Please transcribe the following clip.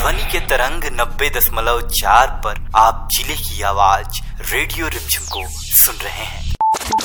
ध्वनि के तरंग 90.4 पर आप जिले की आवाज रेडियो रिमझिम को सुन रहे हैं।